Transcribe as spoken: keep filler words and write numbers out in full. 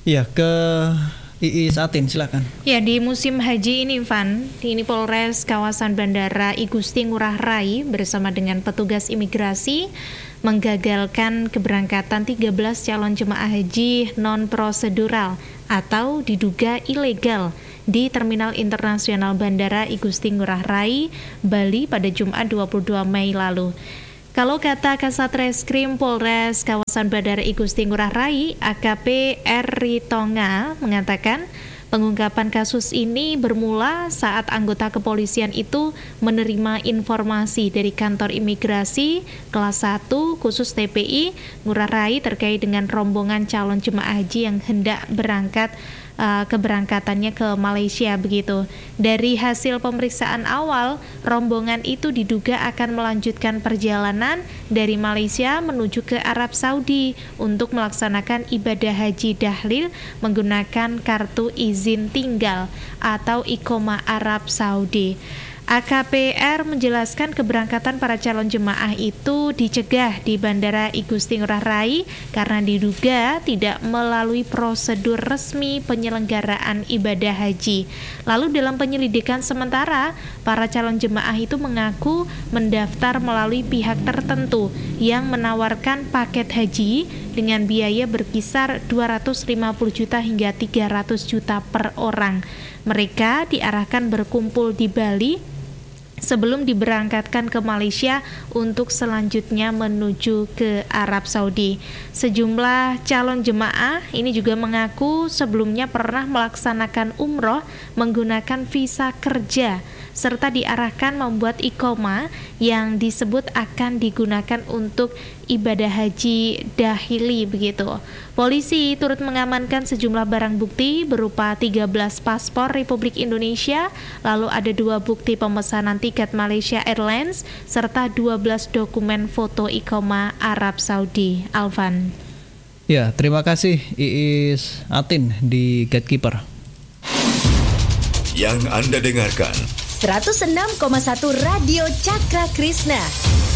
Ya, ke Iis Atin, silakan. Ya, di musim haji ini, Van, ini Polres kawasan Bandara I Gusti Ngurah Rai bersama dengan petugas imigrasi menggagalkan keberangkatan tiga belas calon jemaah haji non-prosedural atau diduga ilegal di Terminal Internasional Bandara I Gusti Ngurah Rai, Bali pada Jumat dua puluh dua Mei lalu. Kalau kata Kasat Reskrim Polres kawasan Bandara I Gusti Ngurah Rai, A K P R Ritonga mengatakan pengungkapan kasus ini bermula saat anggota kepolisian itu menerima informasi dari kantor imigrasi kelas satu khusus T P I Ngurah Rai terkait dengan rombongan calon jemaah haji yang hendak berangkat Uh, keberangkatannya ke Malaysia begitu. Dari hasil pemeriksaan awal, rombongan itu diduga akan melanjutkan perjalanan dari Malaysia menuju ke Arab Saudi untuk melaksanakan ibadah haji dahlil menggunakan kartu izin tinggal atau Iqomah Arab Saudi. A K P R menjelaskan keberangkatan para calon jemaah itu dicegah di Bandara I Gusti Ngurah Rai karena diduga tidak melalui prosedur resmi penyelenggaraan ibadah haji. Lalu dalam penyelidikan sementara, para calon jemaah itu mengaku mendaftar melalui pihak tertentu yang menawarkan paket haji dengan biaya berkisar dua ratus lima puluh juta hingga tiga ratus juta per orang. Mereka diarahkan berkumpul di Bali sebelum diberangkatkan ke Malaysia untuk selanjutnya menuju ke Arab Saudi. Sejumlah calon jemaah ini juga mengaku sebelumnya pernah melaksanakan umroh menggunakan visa kerja serta diarahkan membuat iqomah yang disebut akan digunakan untuk ibadah haji dahili begitu. Polisi turut mengamankan sejumlah barang bukti berupa tiga belas paspor Republik Indonesia, lalu ada dua bukti pemesanan tiket Malaysia Airlines serta dua belas dokumen foto iqomah Arab Saudi. Alvan. Ya, terima kasih Iis Atin di Gatekeeper. Yang Anda dengarkan seratus enam koma satu Radio Cakra Krishna.